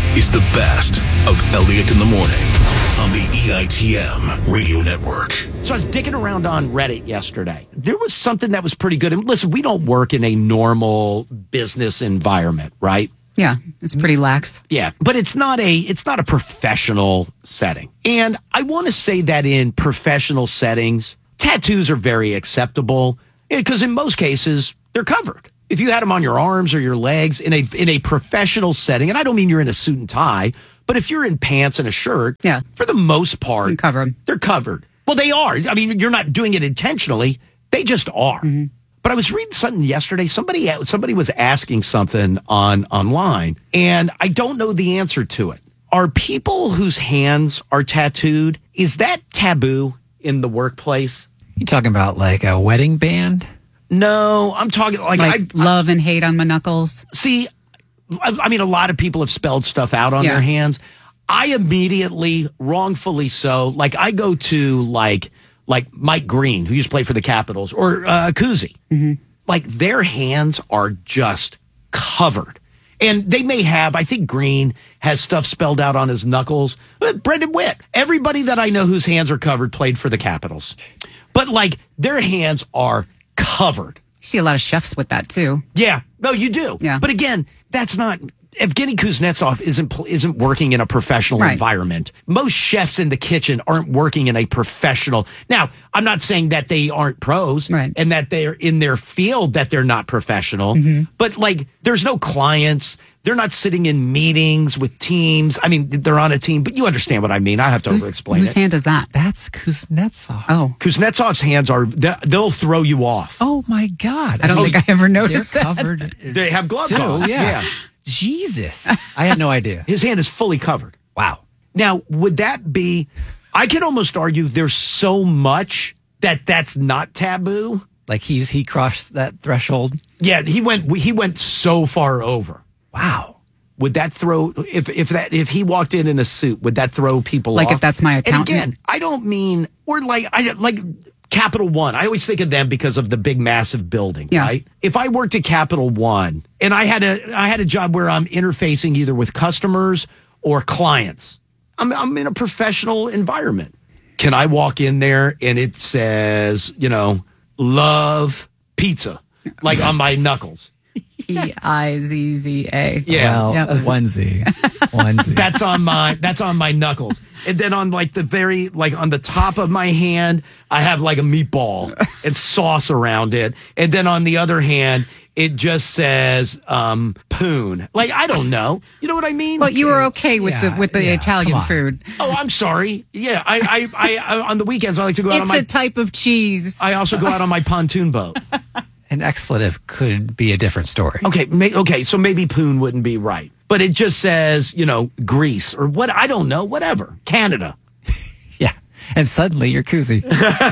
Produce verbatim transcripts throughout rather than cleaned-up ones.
is the best of Elliott in the Morning on the E I T M Radio Network. So I was digging around on Reddit yesterday. There was something that was pretty good. And listen, we don't work in a normal business environment, right? Yeah, it's pretty lax. Yeah, but it's not a it's not a professional setting. And I want to say that in professional settings, tattoos are very acceptable because in most cases they're covered. If you had them on your arms or your legs in a in a professional setting, and I don't mean you're in a suit and tie, but if you're in pants and a shirt, yeah, for the most part, you can cover them. They're covered. Well, they are. I mean, you're not doing it intentionally. They just are. Mm-hmm. But I was reading something yesterday. Somebody somebody was asking something on online, and I don't know the answer to it. Are people whose hands are tattooed, is that taboo in the workplace? You talking about like a wedding band? No, I'm talking like, like I, love and hate on my knuckles. See, I, I mean, a lot of people have spelled stuff out on yeah. their hands. I immediately, wrongfully so, like I go to like like Mike Green, who used to play for the Capitals, or uh, Kuzi. Mm-hmm. Like their hands are just covered. And they may have, I think Green has stuff spelled out on his knuckles. But Brendan Witt, everybody that I know whose hands are covered played for the Capitals. But like their hands are covered. You see a lot of chefs with that too. Yeah, no, you do. Yeah. But again, that's not... Evgeny Kuznetsov isn't isn't working in a professional right. environment. Most chefs in the kitchen aren't working in a professional. Now, I'm not saying that they aren't pros right. and that they're in their field that they're not professional. Mm-hmm. But like, there's no clients. They're not sitting in meetings with teams. I mean, they're on a team, but you understand what I mean. I have to Who's, over-explain whose it. Whose hand is that? That's Kuznetsov. Oh. Kuznetsov's hands are, they'll throw you off. Oh, my God. I don't oh, think I ever noticed they're that. covered. They have gloves too, on. Yeah. yeah. Jesus. I had no idea. His hand is fully covered. Wow. Now, would that be, I could almost argue there's so much that that's not taboo. Like he's, he crossed that threshold? Yeah, he went, he went so far over. Wow. Would that throw, if, if that, if he walked in in a suit, would that throw people like off? Like if that's my accountant? And again, I don't mean, or like, I like Capital One. I always think of them because of the big, massive building, yeah. right? If I worked at Capital One and I had a, I had a job where I'm interfacing either with customers or clients, I'm, I'm in a professional environment. Can I walk in there and it says, you know, love pizza, like on my knuckles? E I Z Z A. Yeah. Well, yep. one Z. One Z. That's on my, that's on my knuckles. And then on like the very, like on the top of my hand, I have like a meatball and sauce around it. And then on the other hand, it just says, um, poon. Like, I don't know. You know what I mean? Well, you were okay with yeah, the, with the yeah, Italian food. Oh, I'm sorry. Yeah. I, I, I, I, on the weekends, I like to go out it's on my, a type of cheese. I also go out on my pontoon boat. An expletive could be a different story. Okay, may, okay, so maybe poon wouldn't be right. But it just says, you know, Greece or what, I don't know, whatever. Canada. Yeah, and suddenly you're koozie.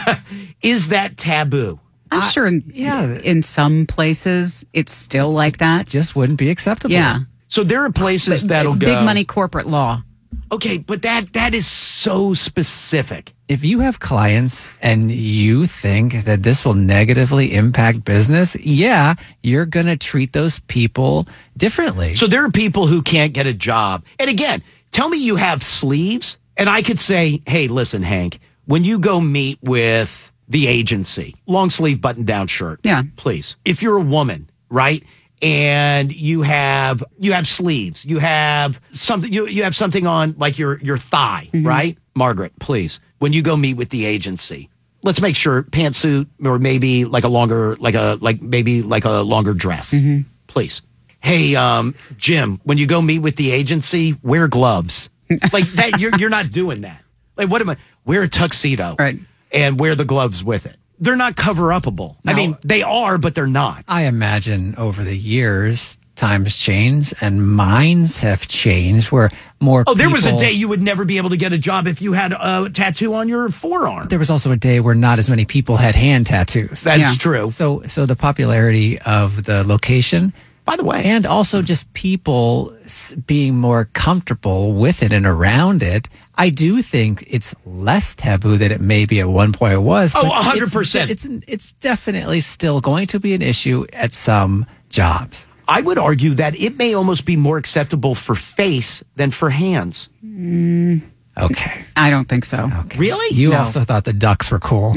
Is that taboo? I'm I, sure in, yeah. in some places it's still like that. Just wouldn't be acceptable. Yeah. So there are places but, that'll big go. Big money corporate law. Okay, but that that is so specific. If you have clients and you think that this will negatively impact business, yeah, you're going to treat those people differently. So there are people who can't get a job. And again, tell me you have sleeves, and I could say, hey, listen, Hank, when you go meet with the agency, long sleeve button down shirt. Yeah. Please. If you're a woman, right? And you have you have sleeves, you have something you you have something on like your your thigh, mm-hmm. right? Margaret, please. When you go meet with the agency, let's make sure pantsuit or maybe like a longer like a like maybe like a longer dress. Mm-hmm. Please. Hey, um, Jim, when you go meet with the agency, wear gloves. Like that you're you're not doing that. Like what am I wear a tuxedo right. and wear the gloves with it. They're not cover-upable. I mean, they are, but they're not. I imagine over the years, times change and minds have changed where more Oh, there was a people- day you would never be able to get a job if you had a tattoo on your forearm. There was also a day where not as many people had hand tattoos. That's Yeah. true. So, so the popularity of the location, by the way, and also just people s- being more comfortable with it and around it, I do think it's less taboo than it maybe at one point was. Oh, but one hundred percent. It's, it's it's definitely still going to be an issue at some jobs. I would argue that it may almost be more acceptable for face than for hands. Mm, Okay. I don't think so. Okay. Really? You No. also thought the ducks were cool.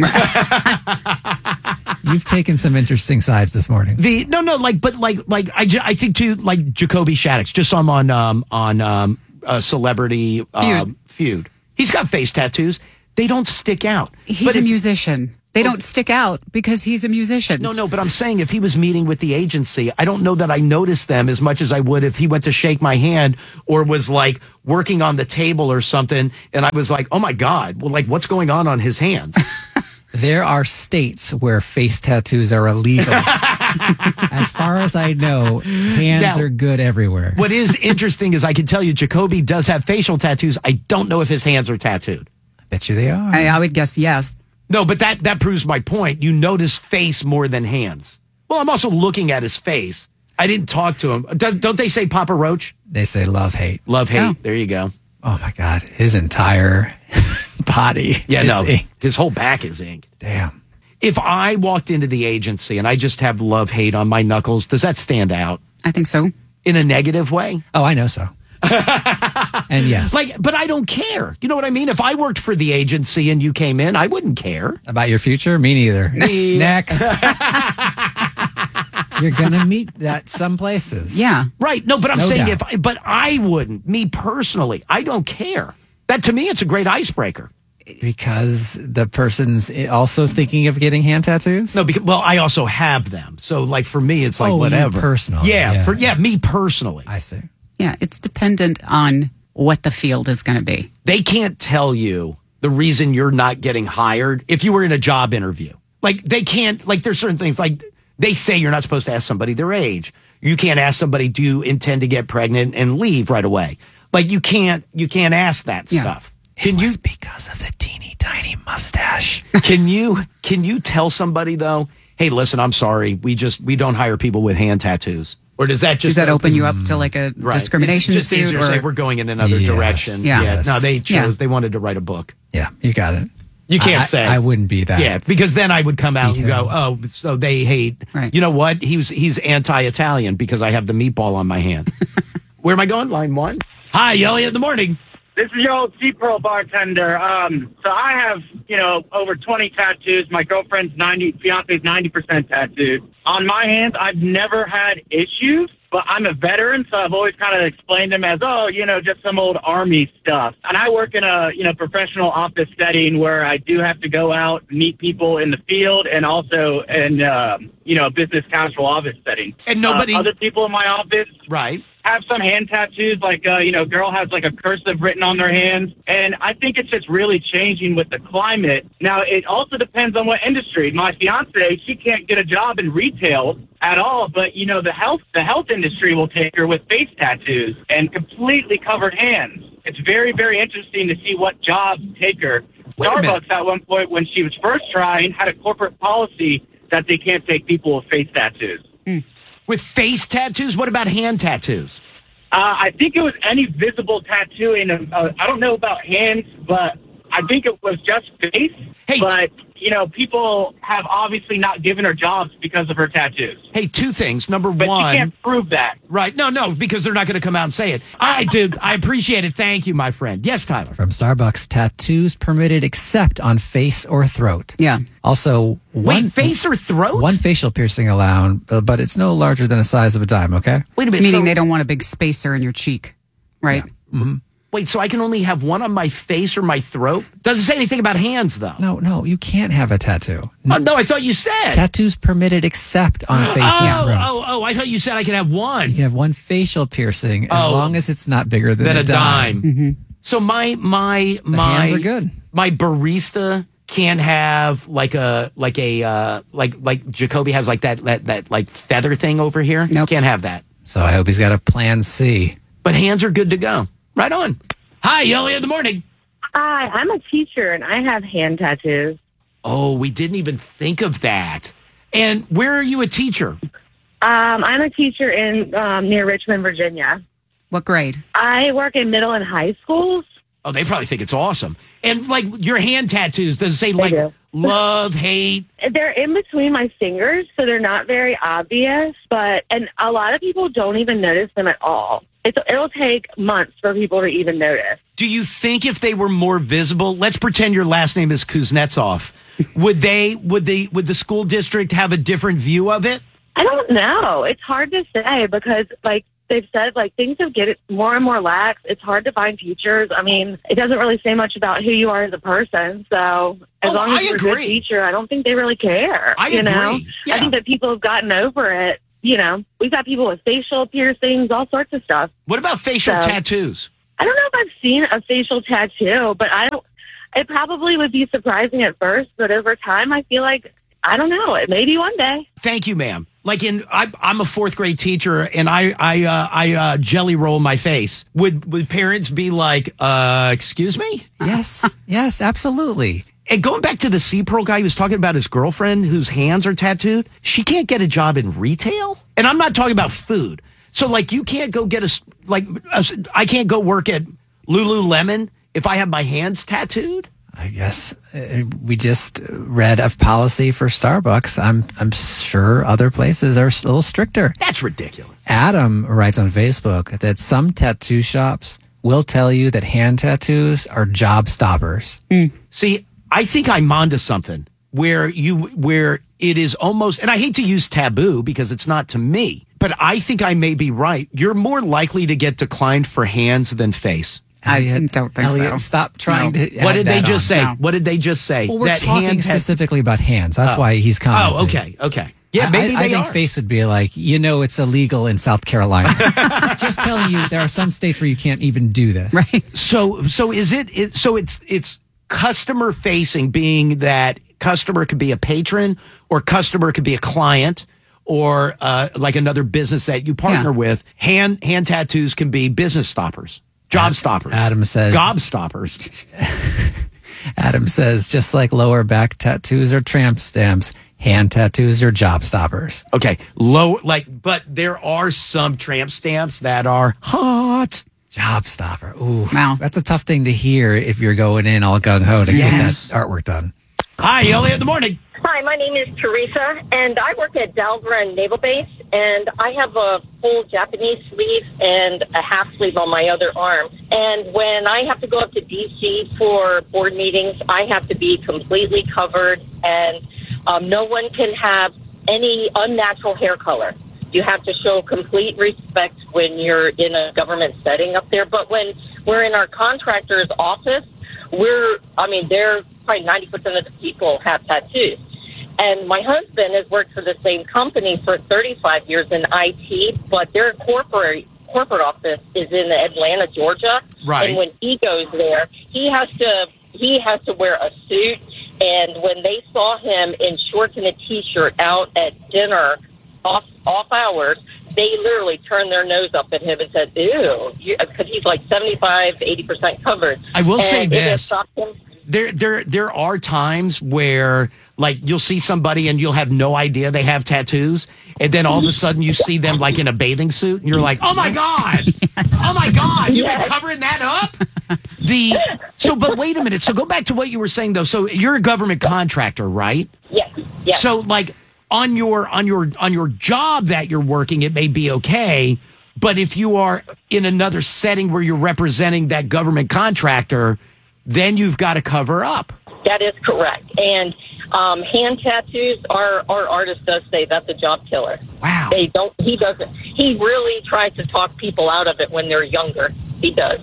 You've taken some interesting sides this morning. The no, no, like, but like, like I, ju- I think too, like Jacoby Shaddix. Just saw him on um on um a Celebrity um, feud. He's got face tattoos. They don't stick out. He's But a if- musician. They don't stick out because he's a musician. No, no, but I'm saying if he was meeting with the agency, I don't know that I noticed them as much as I would if he went to shake my hand or was like working on the table or something. And I was like, oh my God, well, like what's going on on his hands? There are states where face tattoos are illegal. As far as I know, hands Now- are good everywhere. What is interesting is I can tell you Jacoby does have facial tattoos. I don't know if his hands are tattooed. I bet you they are. I, I would guess yes. No, but that, that proves my point. You notice face more than hands. Well, I'm also looking at his face. I didn't talk to him. Don't, don't they say Papa Roach? They say love, hate. Love, hate. Oh. There you go. Oh my God. His entire body. Yeah, is no, inked. his whole back is ink. Damn. If I walked into the agency and I just have love, hate on my knuckles, does that stand out I think so. in a negative way? Oh, I know so. And yes. Like, but I don't care. You know what I mean? If I worked for the agency and you came in, I wouldn't care. About your future? Me neither. Me- Next. You're going to meet that some places. Yeah. Right. No, but I'm No saying doubt. if, I, but I wouldn't, me personally, I don't care. That to me, it's a great icebreaker. Because the person's also thinking of getting hand tattoos? No, because, well, I also have them. So like for me, it's like Oh, you whatever. personally, Yeah, yeah. For, yeah, me personally. I see. Yeah. It's dependent on what the field is going to be. They can't tell you the reason you're not getting hired if you were in a job interview. Like they can't, like there's certain things like they say you're not supposed to ask somebody their age. You can't ask somebody, do you intend to get pregnant and leave right away? Like you can't, you can't ask that Yeah. stuff. Can Can you? you, Because of the teeny tiny mustache. can you, can you tell somebody though, hey, listen, I'm sorry. We just, we don't hire people with hand tattoos. Or does that just Does that open you up to like a Right. discrimination It's just suit? easier to say Or, we're going in another Yes. direction. Yeah. No, they chose, Yeah. they wanted to write a book. Yeah, you got it. You can't I, say. I wouldn't be that. Yeah, because then I would come out Detailed. and go, oh, so they hate. Right. You know what? He's he's anti-Italian because I have the meatball on my hand. Where am I going? Line one. Hi, Elliot in the morning. This is your old Sea Pearl bartender. Um, so I have, you know, over twenty tattoos. My girlfriend's ninety, fiance's ninety percent tattooed. On my hands, I've never had issues, but I'm a veteran, so I've always kind of explained them as, oh, you know, just some old Army stuff. And I work in a, you know, professional office setting where I do have to go out, meet people in the field, and also in, um, you know, a business casual office setting. And nobody- Uh, other people in my office Right. have some hand tattoos, like, uh, you know, girl has like a cursive written on their hands. And I think it's just really changing with the climate. Now, it also depends on what industry. My fiance, she can't get a job in retail at all, but, you know, the health, the health industry will take her with face tattoos and completely covered hands. It's very, very interesting to see what jobs take her. Wait a minute. Starbucks at one point when she was first trying had a corporate policy that they can't take people with face tattoos. With face tattoos? What about hand tattoos? Uh, I think it was any visible tattooing. Uh, I don't know about hands, but I think it was just face. Hey, but, you know, people have obviously not given her jobs because of her tattoos. Hey, two things. Number But one. you can't prove that. Right. No, no, because they're not going to come out and say it. I dude, I appreciate it. Thank you, my friend. Yes, Tyler. From Starbucks, tattoos permitted except on face or throat. yeah. Also, Wait, one face or throat? one facial piercing allowed, uh, but it's no larger than the size of a dime. Okay. Wait a minute. Meaning so, they don't want a big spacer in your cheek, right? Wait, so I can only have one on my face or my throat? Doesn't say anything about hands, though. No, no, you can't have a tattoo. Oh, no, I thought you said. Tattoos permitted except on face oh, and throat. oh, oh, I thought you said I could have one. You can have one facial piercing as Oh. long as it's not bigger than, Than a dime. dime. So my my my hands are good. My barista can't have like a like a uh, like like Jacoby has like that that that like feather thing over here. Nope. Can't have that. So I hope he's got a plan C. But hands are good to go. Right on. Hi, Elliot in the morning. Hi, I'm a teacher and I have hand tattoos. Oh, we didn't even think of that. And where are you a teacher? Um, I'm a teacher in um, near Richmond, Virginia. What grade? I work in middle and high schools. Oh, they probably think it's awesome. And like your hand tattoos, does it say like do. love, hate? They're in between my fingers, so they're not very obvious. But and a lot of people don't even notice them at all. It's, it'll take months for people to even notice. Do you think if they were more visible, let's pretend your last name is Kuznetsov, would they, would they, would the school district have a different view of it? I don't know. It's hard to say because, like they've said, like things have get more and more lax. It's hard to find teachers. I mean, it doesn't really say much about who you are as a person. So as Oh, long as I you're agree. a good teacher, I don't think they really care. I you know? agree. Yeah. I think that people have gotten over it. You know, we've got people with facial piercings, all sorts of stuff. What about facial So- tattoos? I don't know if I've seen a facial tattoo, but I don't. It probably would be surprising at first, but over time, I feel like I don't know. It maybe one day. Thank you, ma'am. Like in, I, I'm a fourth grade teacher, and I, I, uh, I uh, jelly roll my face. Would would parents be like, uh, "Excuse me"? Yes, yes, absolutely. And going back to the C Pearl guy who was talking about his girlfriend whose hands are tattooed, she can't get a job in retail, and I'm not talking about food. So, like, you can't go get a like. A, I can't go work at Lululemon if I have my hands tattooed. I guess uh, we just read a policy for Starbucks. I'm I'm sure other places are a little stricter. That's ridiculous. Adam writes on Facebook that some tattoo shops will tell you that hand tattoos are job stoppers. See, I think I'm onto something where you where it is almost, and I hate to use taboo because it's not to me, but I think I may be right. You're more likely to get declined for hands than face. I Elliot, don't think Elliot, so. stop trying No. to. What add did they that just on. say? No. What did they just say? Well, we're That talking hand has- specifically about hands. That's why he's commenting. Oh, okay, okay. Yeah, I- maybe I, they I think are. face would be like, you know, it's illegal in South Carolina. Just telling you, there are some states where you can't even do this. Right. So, so is it, it? So it's it's customer facing, being that customer could be a patron, or customer could be a client, or uh, like another business that you partner Yeah. with. Hand hand tattoos can be business stoppers, job stoppers. Adam says- gob stoppers. Adam says, just like lower back tattoos are tramp stamps, hand tattoos are job stoppers. Okay, low like, but there are some tramp stamps that are hot. Job stopper. Ooh, Wow. that's a tough thing to hear if you're going in all gung ho to Yes. get that artwork done. Hi, Elliot. In the morning. Hi, my name is Teresa, and I work at Dahlgren Naval Base, and I have a full Japanese sleeve and a half sleeve on my other arm. And when I have to go up to D C for board meetings, I have to be completely covered, and um, no one can have any unnatural hair color. You have to show complete respect when you're in a government setting up there. But when we're in our contractor's office, we're, I mean, they're probably ninety percent of the people have tattoos. And my husband has worked for the same company for thirty-five years in I T, but their corporate corporate office is in Atlanta, Georgia. Right. And when he goes there, he has to he has to wear a suit. And when they saw him in shorts and a T-shirt out at dinner off off hours, they literally turned their nose up at him and said, "Ew," because he's like seventy-five, eighty percent covered. I will say And it has this. stopped him. There, there, there are times where, like, you'll see somebody and you'll have no idea they have tattoos, and then all of a sudden you see them like in a bathing suit, and you're like, "Oh my god, oh my god, you've been covering that up." The so, but wait a minute. So go back to what you were saying though. So you're a government contractor, right? Yes, yes. So like on your on your on your job that you're working, it may be okay, but if you are in another setting where you're representing that government contractor, then you've got to cover up. That is correct. And um, hand tattoos, our, our artist does say that's a job killer. Wow. They don't, he doesn't, he really tries to talk people out of it when they're younger. He does.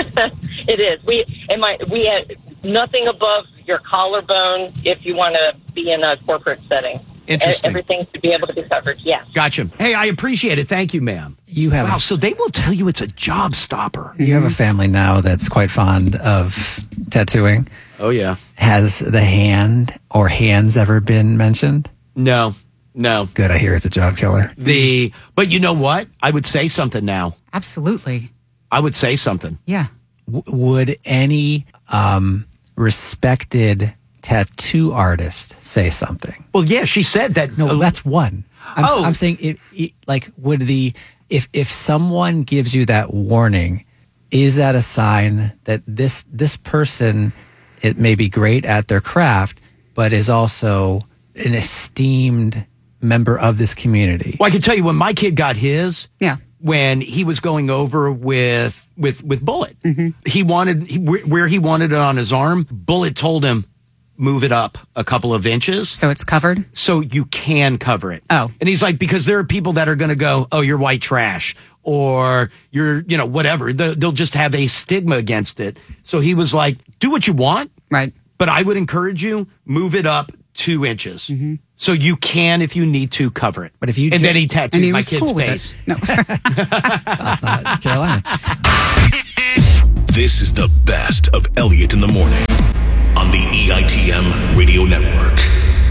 It is. We, and my, we had nothing above your collarbone if you want to be in a corporate setting. Interesting. Everything to be able to be covered. Yeah. Gotcha. Hey, I appreciate it. Thank you, ma'am. You have Wow, a, so they will tell you it's a job stopper. you have a family now that's quite fond of tattooing. Oh, yeah. Has the hand or hands ever been mentioned? No, no. Good, I hear it's a job killer. The, but you know what? I would say something now. Absolutely. I would say something. Yeah. W- would any um, respected tattoo artist say something? Well, yeah, she said that. No, that's one. I'm, Oh. I'm saying, it, it, like, would the if if someone gives you that warning, is that a sign that this this person, it may be great at their craft, but is also an esteemed member of this community. Well, I can tell you when my kid got his, Yeah. when he was going over with with with Bullet, Mm-hmm. he wanted he, where he wanted it on his arm. Bullet told him, move it up a couple of inches So it's covered? so you can cover it. Oh. And he's like, because there are people that are going to go, oh, you're white trash, or you're, you know, whatever. They'll they'll just have a stigma against it. So he was like, do what you want, Right. but I would encourage you, move it up two inches. Mm-hmm. So you can, if you need to, cover it. But if you and do- then he tattooed And he my was kid's cool with face. it. No. That's not Carolina. This is the best of Elliot in the Morning on the E I T M Radio Network.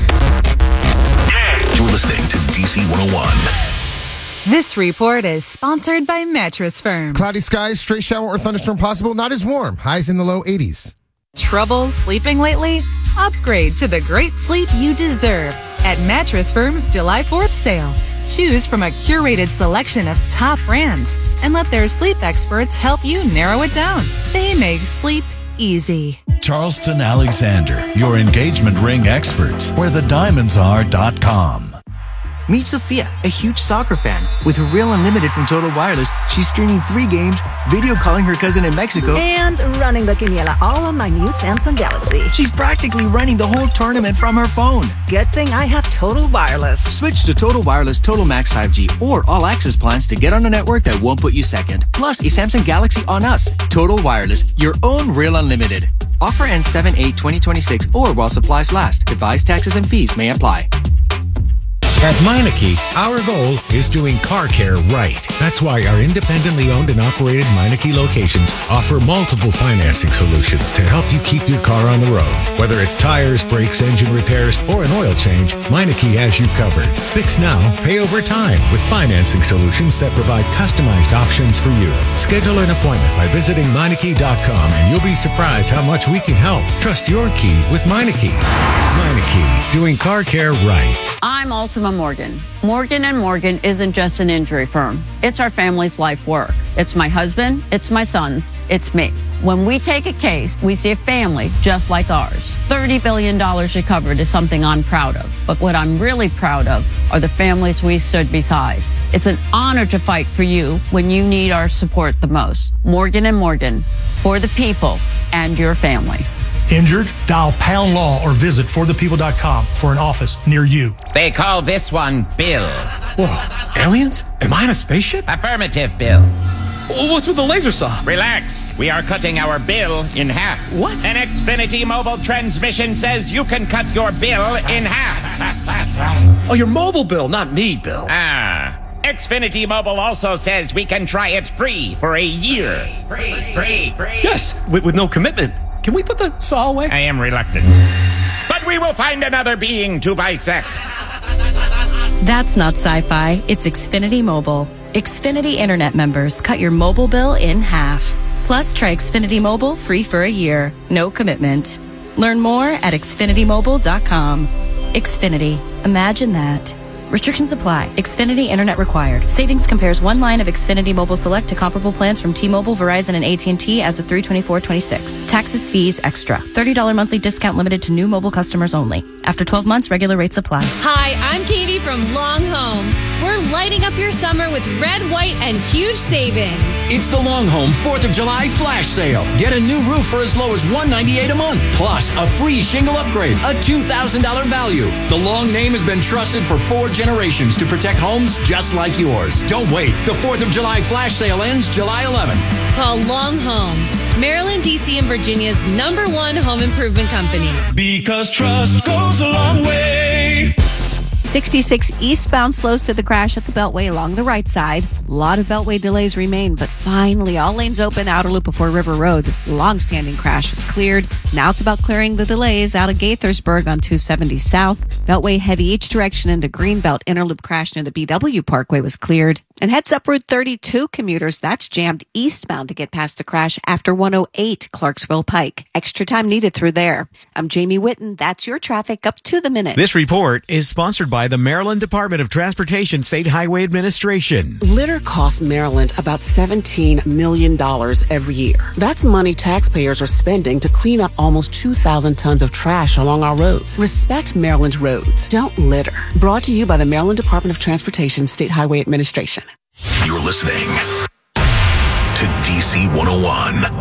You're listening to D C one oh one. This report is sponsored by Mattress Firm. Cloudy skies, stray shower or thunderstorm possible. Not as warm. Highs in the low eighties. Trouble sleeping lately? Upgrade to the great sleep you deserve at Mattress Firm's July fourth sale. Choose from a curated selection of top brands and let their sleep experts help you narrow it down. They make sleep easy. Charleston Alexander, your engagement ring experts, where the diamonds are dot com. Meet Sophia, a huge soccer fan. With her Real Unlimited from Total Wireless, she's streaming three games, video calling her cousin in Mexico, and running the quiniela all on my new Samsung Galaxy. She's practically running the whole tournament from her phone. Good thing I have Total Wireless. Switch to Total Wireless Total Max five G or All Access plans to get on a network that won't put you second. Plus, a Samsung Galaxy on us. Total Wireless, your own Real Unlimited. Offer ends seven eight twenty twenty-six or while supplies last. Device taxes and fees may apply. At Meineke, our goal is doing car care right. That's why our independently owned and operated Meineke locations offer multiple financing solutions to help you keep your car on the road. Whether it's tires, brakes, engine repairs, or an oil change, Meineke has you covered. Fix now, pay over time with financing solutions that provide customized options for you. Schedule an appointment by visiting Meineke dot com and you'll be surprised how much we can help. Trust your key with Meineke. Meineke, doing car care right. I'm Ultima Morgan. Morgan and Morgan isn't just an injury firm. It's our family's life work. It's my husband, it's my sons, it's me. When we take a case, we see a family just like ours. thirty billion dollars recovered is something I'm proud of. But what I'm really proud of are the families we stood beside. It's an honor to fight for you when you need our support the most. Morgan and Morgan, for the people and your family. Injured? Dial Pound Law or visit for the people dot com for an office near you. They call this one Bill. Whoa, aliens? Am I in a spaceship? Affirmative, Bill. What's with the laser saw? Relax. We are cutting our bill in half. What? An Xfinity mobile transmission says you can cut your bill in half. Oh, your mobile bill, not me, Bill. Ah. Xfinity Mobile also says we can try it free for a year. Free, free, free. Yes, with, with no commitment. Can we put the saw away? I am reluctant. But we will find another being to bisect. That's not sci-fi, it's Xfinity Mobile. Xfinity Internet members cut your mobile bill in half. Plus, try Xfinity Mobile free for a year. No commitment. Learn more at Xfinity Mobile dot com. Xfinity. Imagine that. Restrictions apply. Xfinity Internet required. Savings compares one line of Xfinity Mobile Select to comparable plans from T-Mobile, Verizon, and A T and T as of three twenty-four twenty-six. Taxes, fees, extra. thirty dollars monthly discount limited to new mobile customers only. After twelve months, regular rates apply. Hi, I'm Katie from Long Home. We're lighting up your summer with red, white, and huge savings. It's the Long Home fourth of July flash sale. Get a new roof for as low as one hundred ninety-eight dollars a month. Plus, a free shingle upgrade, a two thousand dollars value. The Long name has been trusted for four generations to protect homes just like yours. Don't wait. The fourth of July flash sale ends July eleventh. Call Long Home, Maryland, D C, and Virginia's number one home improvement company. Because trust goes a long way. sixty-six eastbound slows to the crash at the Beltway along the right side. A lot of Beltway delays remain, but finally all lanes open. Outer loop before River Road. The long-standing crash is cleared. Now it's about clearing the delays out of Gaithersburg on two seventy South. Beltway heavy each direction into Greenbelt. Inner loop crash near the B W Parkway was cleared. And heads up Route thirty-two commuters. That's jammed eastbound to get past the crash after one oh eight Clarksville Pike. Extra time needed through there. I'm Jamie Whitten. That's your traffic up to the minute. This report is sponsored by by the Maryland Department of Transportation State Highway Administration. Litter costs Maryland about seventeen million dollars every year. That's money taxpayers are spending to clean up almost two thousand tons of trash along our roads. Respect Maryland roads. Don't litter. Brought to you by the Maryland Department of Transportation State Highway Administration. You're listening to D C one oh one.